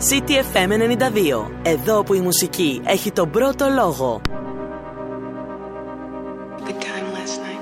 CTFM 92. Εδώ που η μουσική έχει τον πρώτο λόγο. Good time last night.